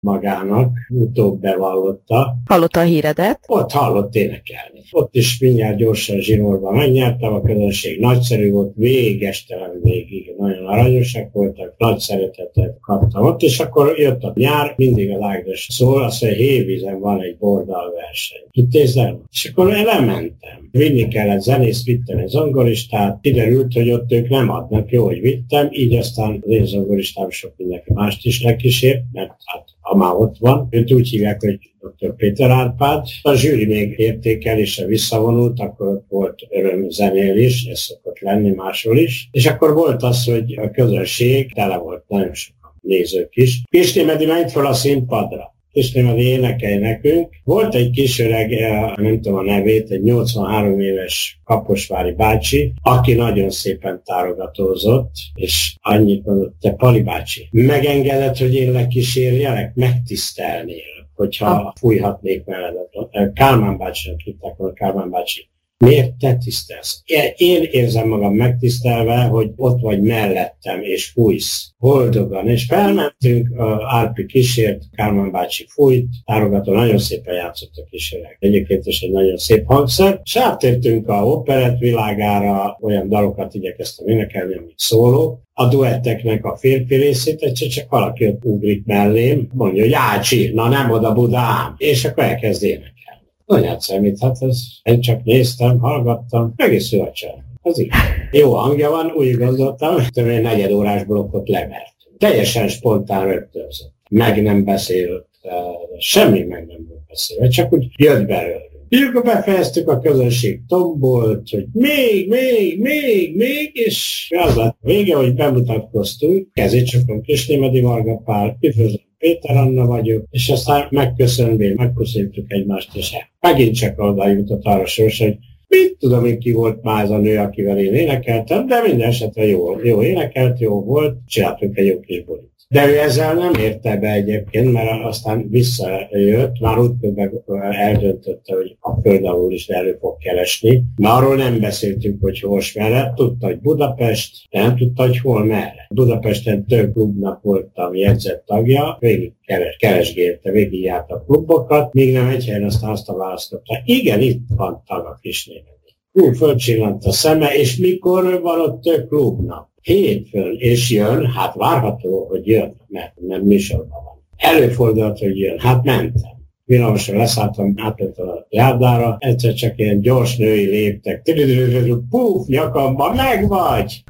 magának, utóbb bevallotta. Hallotta a híredet? Ott hallott énekelni. Ott is mindjárt gyorsan zsinórban megnyertem, a közönség nagyszerű volt, végestelen végig, nagyon aranyosak voltak, nagy szeretetet kaptam ott, és akkor jött a nyár, mindig az Ágnes szól, azt mondja, Hévízen van egy bordalverseny. Intézem? És akkor lementem. Vinni kellett zenész, vittem egy zongoristát, kiderült, hogy ott ők nem adnak, jó, hogy vittem, így aztán az én zongoristám sok mindenki mást is lekísért, mert hát ha már ott van, őt úgy hívják, hogy dr. Péter Árpád. A zsűri még értékelésre visszavonult, akkor ott volt örömzenélés, ez szokott lenni máshol is. És akkor volt az, hogy a közönség tele volt, nagyon sokan nézők is. Kisnémedi ment fel a színpadra. Kisnémedi énekelj nekünk. Volt egy kis öreg, nem tudom a nevét, egy 83 éves kaposvári bácsi, aki nagyon szépen tárogatózott, és annyit mondott, te Pali bácsi, megengedett, hogy én lekísérjelek, megtisztelnél, hogyha fújhatnék melledet. Kálmán bácsinak hitták, hogy Kálmán bácsi. Miért te tisztelsz? Én érzem magam megtisztelve, hogy ott vagy mellettem, és fújsz boldogan. És felmentünk, Árpi kísért, Kálmán bácsi fújt, tárogató, nagyon szépen játszott a kísérek. Egyébként is egy nagyon szép hangszer. És áttértünk a operett világára, olyan dalokat igyekeztem énekelni, amik szóló. A duetteknek a férfi részét, egyszer csak valaki ott ugrik mellém, mondja, hogy Ácsi, na nem oda Budám, és akkor elkezd énekelni. Anyát számít, hát én csak néztem, hallgattam, egész jó a csaj. Az így. Jó hangja van, úgy gondoltam, hogy egy negyedórás blokkot levertünk. Teljesen spontán rögtönzött. Meg nem beszélt, semmi meg nem volt beszélve, csak úgy jött belőle. És akkor befejeztük, a közönség tombolt, hogy még, és az lett a vége, hogy bemutatkoztunk. Kezét csapom, Kisnémedi Varga Pál, üdvözlöm, Péter Anna vagyok, és aztán megköszönvén, megköszöntük egymást, és megint csak oda jutott arra sors, hogy mit tudom én, ki volt már ez a nő, akivel én énekeltem, de minden esetre jó énekelt, jó volt, csináltunk egy jó kis bulit. De ő ezzel nem érte be egyébként, mert aztán visszajött, már úgy eldöntötte, hogy a föld alól is elő fog keresni. Már arról nem beszéltünk, hogy hors merre, tudta, hogy Budapest, de nem tudta, hogy hol merre. Budapesten több klubnak voltam jegyzett tagja, végig keresgélte, végig járt a klubokat, még nem egy helyen aztán azt a választotta. Igen, itt van tag a Kisnémedi. Fölcsillant a szeme, és mikor van ott több klubnak? Hétfőn, és jön, hát várható, hogy jön, mert nem műsorban van. Előfordult, hogy jön, hát mentem. Villamosra leszálltam, átmentem a járdára, egyszer csak ilyen gyors női léptek, puf, nyakamban, meg vagy!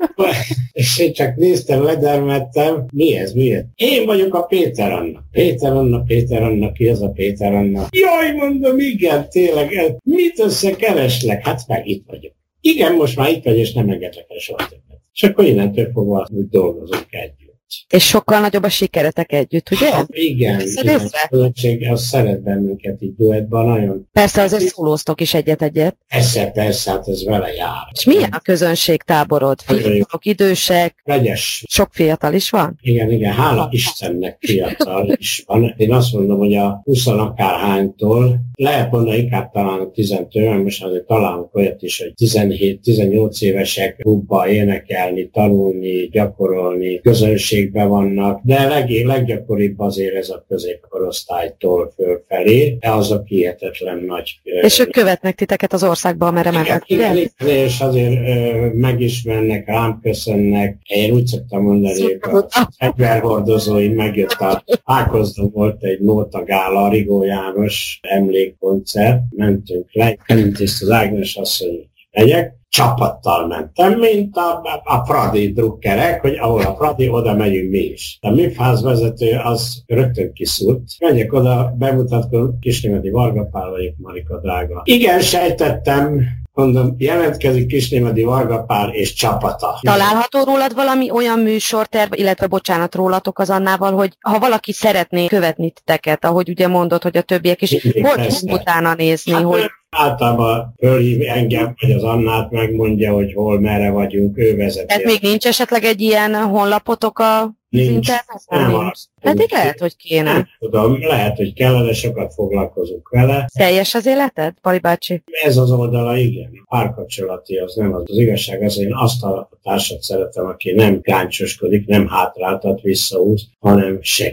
És én csak néztem, ledermettem, mi ez? Én vagyok a Péter Anna. Péter Anna, ki az a Péter Anna? Jaj, mondom, igen, tényleg, mit összekereslek? Hát meg itt vagyok. Igen, most már itt vagy, és nem engedlek el soha többet. És akkor innentől fogva úgy dolgozunk együtt. És sokkal nagyobb a sikeretek együtt, ugye? Hát igen, a közönség az szeret bennünket így duettban nagyon. Persze azért szólóztok is egyet-egyet. Persze, hát ez vele jár. És milyen a közönségtáborod? Fiatalok, idősek? Vegyes. Sok fiatal is van? Igen, hála Istennek fiatal is van. Én azt mondom, hogy a 20-akárhánytól, lehet mondani inkább talán a 10-től, mert most azért találunk olyat is, hogy 17-18 évesek klubba énekelni, tanulni, gyakorolni, közönségben vannak, de leggyakoribb azért ez a középkorosztálytól fölfelé, de azok hihetetlen nagy. És ők követnek titeket az országba, amerre mennek, igen, és azért megismernek, rám köszönnek. Én úgy szoktam mondani, hogy a fegyverhordozóim megjött a Ákozdon volt egy nótagála, Rigó János emlékkoncert, mentünk le, elintézte az Ágnes asszony, hogy megyek, csapattal mentem, mint a Fradi drukkerek, hogy ahol a Fradi, oda megyünk mi is. A műfázvezető az rögtön kiszúrt. Megyek oda, bemutatkozom, Kisnémedi Varga Pál vagyok, Marika drága. Igen, sejtettem, mondom, jelentkezik Kisnémedi Varga Pál és csapata. Található rólad valami olyan műsorterv, illetve bocsánat rólatok az Annával, hogy ha valaki szeretné követni titeket, ahogy ugye mondod, hogy a többiek is, hol tud utána nézni, hát, hogy... Általában fölhív engem, vagy az Annát megmondja, hogy hol, merre vagyunk, ő vezeti. Tehát még nincs esetleg egy ilyen honlapotok a interneten? Pedig lehet, hogy kéne. Nem tudom, lehet, hogy kellene, sokat foglalkozunk vele. Teljes az életed, Pali bácsi? Ez az oldala, igen. Párkapcsolati, az nem az. Az igazság az, én azt a társat szeretem, aki nem káncsoskodik, nem hátráltat, visszahúz, hanem segít.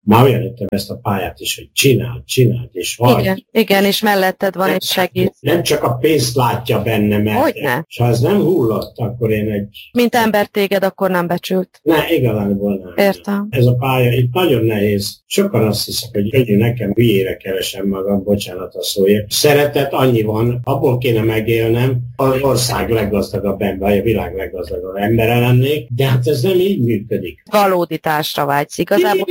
Már olyan jöttem ezt a pályát is, hogy csináld, és vagy. Igen, és melletted van egy segít. Nem csak a pénzt látja benne, mert és ha ez nem hullott, akkor én Mint ember téged, akkor nem becsült. Igazából nem. Értem. Ez a pálya itt nagyon nehéz. Sokan azt hiszek, hogy könnyű nekem, hülyére keresem magam, bocsánat a szóért. Szeretet annyi van, abból kéne megélnem, az ország leggazdagabb ember, a világ leggazdagabb embere lennék, de hát ez nem így működik. Valódi társra vágysz, igazából.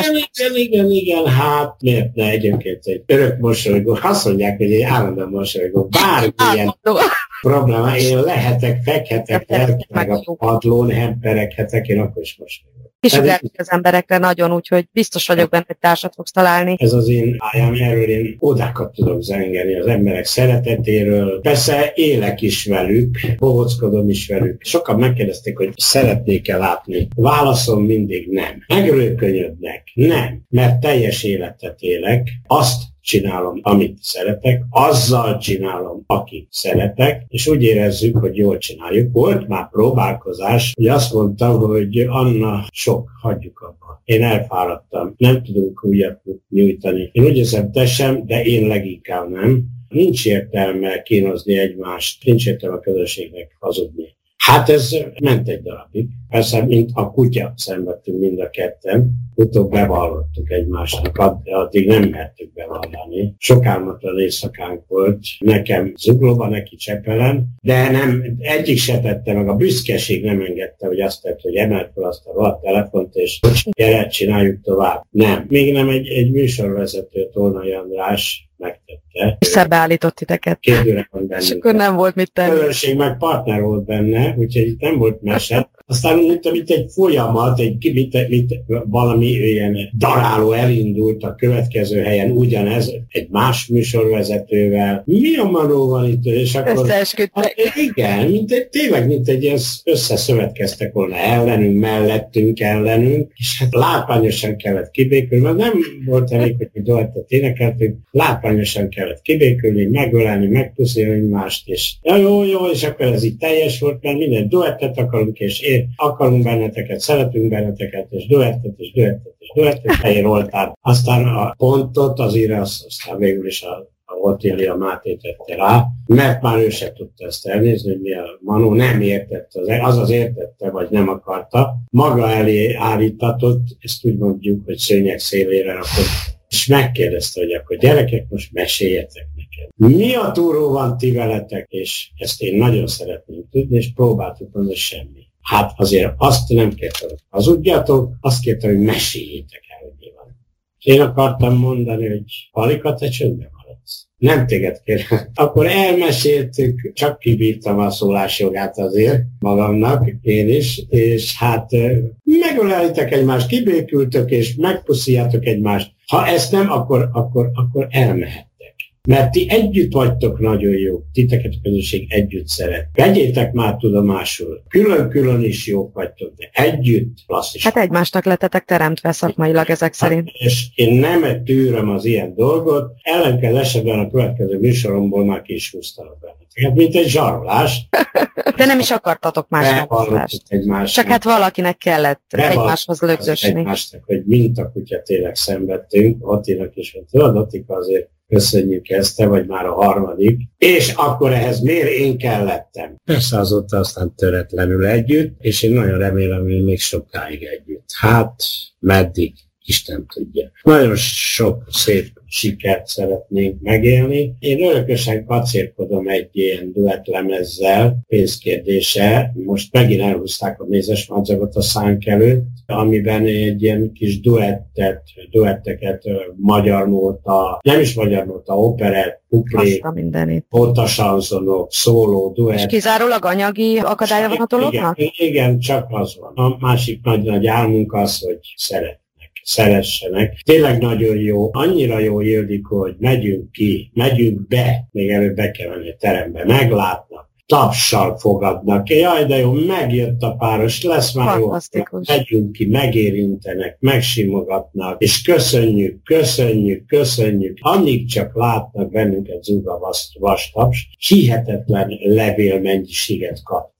Igen, hát miért ne egyébként egy örök mosolygó, azt mondják, hogy egy állandóan mosolygó, bármilyen probléma, én lehetek, fekhetek, meg a padlón, hempereghetek, én akkor is mosolygok. Kisugáljuk az emberekre nagyon, úgyhogy biztos vagyok benne, hogy társat fogsz találni. Ez az én pályám, erről én odákat tudok zengeni az emberek szeretetéről. Persze élek is velük, bohóckodom is velük. Sokan megkérdezték, hogy szeretnék-e látni. Válaszom mindig nem. Megrőkönyödnek. Nem, mert teljes életet élek. Azt csinálom, amit szeretek, azzal csinálom, akit szeretek, és úgy érezzük, hogy jól csináljuk. Volt már próbálkozás, hogy azt mondtam, hogy Anna, sok, hagyjuk abba. Én elfáradtam, nem tudunk újat nyújtani. Én úgy érzem, te sem, de én leginkább nem. Nincs értelme kínozni egymást, nincs értelme a közösségnek hazudni. Hát ez ment egy darabig. Persze, mint a kutya szenvedtünk mind a ketten. Utóbb bevallottuk egymásnak, addig nem mertük bevallani. Sok álmatlan éjszakánk volt. Nekem Zuglóban, neki Csepelen, de nem, egyik se tette meg, a büszkeség nem engedte, hogy azt tett, hogy emelt fel azt a rohadt telefont, és gyere, csináljuk tovább. Nem. Még nem egy műsorvezető, Tolnai András megtette. Szembeállított titeket. 2 gyerek van bennünk. És akkor nem volt mit tenni. Közönség meg partner volt benne, úgyhogy itt nem volt mese. Aztán mint egy folyamat, mint valami ilyen daráló elindult a következő helyen, ugyanez egy más műsorvezetővel. Mi a manó van itt? És akkor, összeesküdtek. Igen, tényleg mint egy ilyen összeszövetkeztek volna ellenünk, mellettünk, ellenünk, és hát látványosan kellett kibékülni, mert nem volt elég, hogy duettet énekeltünk, látványosan kellett kibékülni, megölelni, megpuszilni egymást, és jó, és akkor ez így teljes volt, mert minden duettet akarunk, és akarunk benneteket, szeretünk benneteket, és duettet, helyén oltár. Aztán a pontot azért aztán végül is a Otília Máté tette rá, mert már ő se tudta ezt elnézni, hogy mi a Manó nem értette, az értette, vagy nem akarta. Maga elé állítatott, ezt úgy mondjuk, hogy szőnyeg szélére rakott, és megkérdezte, hogy akkor gyerekek, most meséljetek nekem. Mi a túró van ti veletek, és ezt én nagyon szeretném tudni, és próbáltuk mondani, semmi. Hát azért azt nem kértem, hogy hazudjatok, azt kértem, hogy meséljétek el, hogy mi van. És én akartam mondani, hogy Palika, te csöndben maradsz. Nem téged kérem. Akkor elmeséltük, csak kibírtam a szólásjogát azért magamnak, én is, és hát megölelitek egymást, kibékültök, és megpuszíjátok egymást. Ha ezt nem, akkor elmehet. Mert ti együtt vagytok nagyon jó, titeket a közösség együtt szeret. Vegyétek már tudomásul, külön-külön is jók vagytok, de együtt klasszis. Hát egymásnak lettetek teremtve szakmailag ezek szerint. És én nem tűröm az ilyen dolgot, ellenkező esetben a következő műsoromból már ki is húztalak benneteket, mint egy zsarolás. De nem is akartatok másnak. Csak hát valakinek kellett egymáshoz lögdösni. Egymásnak, hogy mint a kutya tényleg szenvedtünk, Attinak is, hogy tudod, Attika, azért köszönjük ezt, te vagy már a 3. És akkor ehhez miért én kellettem? Persze azóta aztán töretlenül együtt, és én nagyon remélem, hogy még sokáig együtt. Hát, meddig? Isten tudja. Nagyon sok szép sikert szeretnénk megélni. Én örökösen kacérkodom egy ilyen duettlemezzel, pénzkérdése. Most megint elhúzták a mézes madzagot a szánk előtt, amiben egy ilyen kis duetteket, magyar nóta, nem is magyar nóta, operett, kuplé, nótasanzonok, szóló, duett. És kizárólag anyagi akadálya van a dolognak? Igen, csak az van. A másik nagy álmunk az, hogy szeressenek. Tényleg nagyon jó, annyira jó Ildikó, hogy megyünk be, még előbb be kell menni a terembe, meglátnak, tapssal fogadnak, jaj, de jó, megjött a páros, lesz már jó, megyünk ki, megérintenek, megsimogatnak, és köszönjük, amíg csak látnak bennünket zúg a vastaps, hihetetlen levélmennyiséget kaptam.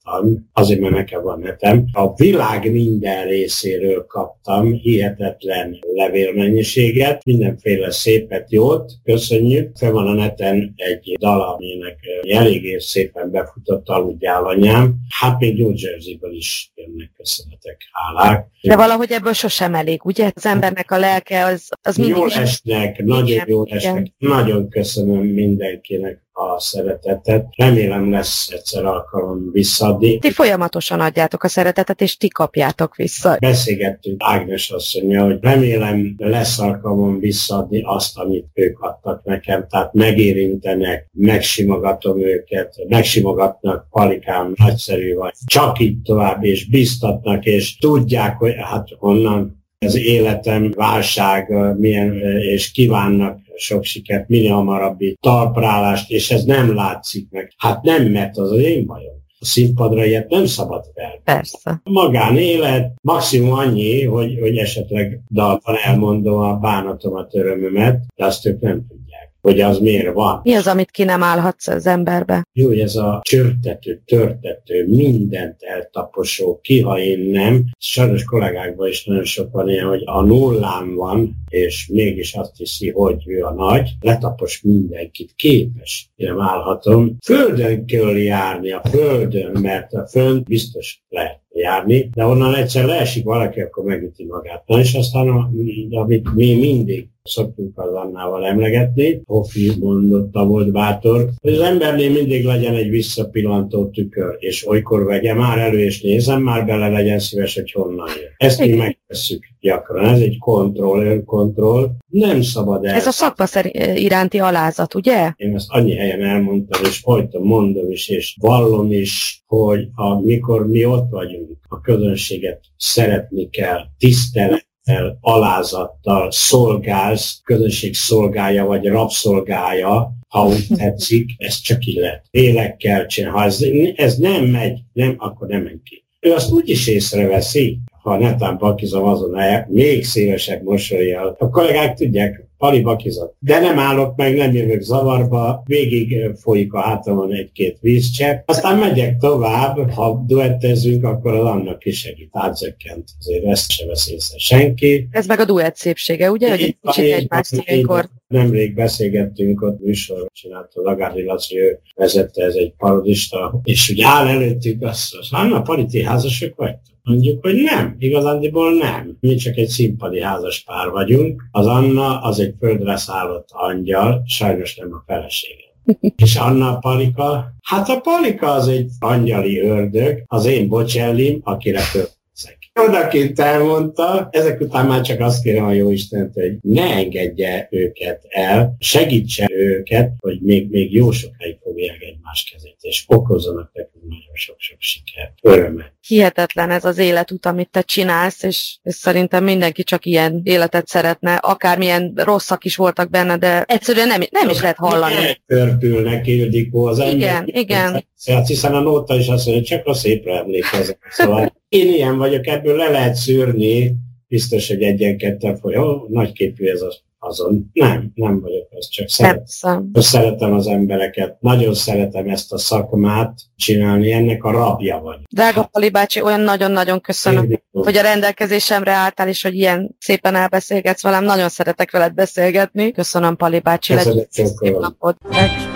kaptam, azért mert nekem van netem, a világ minden részéről kaptam hihetetlen levélmennyiséget, mindenféle szépet, jót, köszönjük. Fel van a neten egy dal, aminek eléggé szépen befutott Aludjál anyám. Hát még New Jerseyből is jönnek köszönetek, hálák. De valahogy ebből sosem elég, ugye? Az embernek a lelke az mindig... Jól esnek, nagyon jól esnek. Nagyon köszönöm mindenkinek a szeretetet. Remélem lesz egyszer alkalom visszaadni. Ti folyamatosan adjátok a szeretetet, és ti kapjátok vissza. Beszélgettünk Ágnes asszonyja, hogy remélem lesz alkalmam visszaadni azt, amit ők adtak nekem. Tehát megérintenek, megsimogatom őket, megsimogatnak, Palikám, nagyszerű vagy. Csak így tovább, és biztatnak, és tudják, hogy hát honnan az életem válság milyen, és kívánnak sok sikert, minél hamarabbi talprálást, és ez nem látszik meg. Hát nem, mert az én bajom. A színpadra ilyet nem szabad fel. Persze. A magánélet maximum annyi, hogy esetleg dalban elmondom a bánatomat, örömömet, de azt ők nem tudják, hogy az miért van. Mi az, amit ki nem állhatsz az emberbe? Jó, hogy ez a csörtető, törtető, mindent eltaposó, ki, ha én nem. Sajnos kollégákban is nagyon sok van ilyen, hogy a nullán van, és mégis azt hiszi, hogy ő a nagy, letapos mindenkit, képes. Én nem állhatom. Földön kell járni, a földön, mert a föld biztos lehet járni, de onnan egyszer leesik valaki, akkor megüti magát. Na és aztán, amit mi mindig szoktunk az Annával emlegetni, Hofi mondotta, volt bátor, hogy az embernél mindig legyen egy visszapillantó tükör, és olykor vegye már elő, és nézem már bele, legyen szíves, hogy honnan jön. Ezt mi megtesszük gyakran. Ez egy kontroll, önkontroll. Nem szabad el. Ez a szakma iránti alázat, ugye? Én ezt annyi helyen elmondtam, és folyton mondom is, és vallom is, hogy amikor mi ott vagyunk, a közönséget szeretni kell, tisztelettel, alázattal szolgálsz, közönség szolgálja, vagy rabszolgálja, ha úgy tetszik, ez csak így lehet. Lélekkel csinál. Ha ez nem megy, nem, akkor nem menj ki. Ő azt úgy is észreveszi, ha netán bakizom azon még szélesebb mosollyal. A kollégák tudják, Pali bakizott. De nem állok meg, nem jövök zavarba, végig folyik a hátamon egy-két vízcsepp. Aztán megyek tovább, ha duettezünk, akkor az annak is segít. Átzökkent, azért ezt se vesz észre senki. Ez meg a duett szépsége, ugye? Hogy egy kicsit egymást ilyenkor. Nemrég beszélgettünk, ott műsorot csinálta Lagardi Laci, ő vezette, ez egy parodista, és úgy áll előttük azt, Anna, Pali, ti házasok vagytok? Mondjuk, hogy nem, igazándiból nem. Mi csak egy színpadi házas pár vagyunk. Az Anna az egy földre szállott angyal, sajnos nem a felesége. És Anna a Palika? Hát a Palika az egy angyali ördög, az én Bocellim, akire történszek. Odakint elmondta, ezek után már csak azt kérem a Jóistent, hogy ne engedje őket el, segítse őket, hogy még jó sokáig fogják egymás kezét, és okozzanak nekünk nagyon sok-sok sikert, örömet. Hihetetlen ez az életút, amit te csinálsz, és szerintem mindenki csak ilyen életet szeretne, akármilyen rosszak is voltak benne, de egyszerűen nem is lehet hallani. Elpörpülnek, Ildikó, az ember. Igen. Hiszen a nóta is azt mondja, csak a szépre emlékezek. Szóval én ilyen vagyok, ebből le lehet szűrni, biztos, hogy egyen-ketten nagyképű ez azon. Nem vagyok az, csak szeretem az embereket. Nagyon szeretem ezt a szakmát csinálni, ennek a rabja vagy. Drága Pali bácsi, olyan nagyon-nagyon köszönöm, hogy a rendelkezésemre álltál, és hogy ilyen szépen elbeszélgetsz velem. Nagyon szeretek veled beszélgetni. Köszönöm, Pali bácsi, legyen szép napod.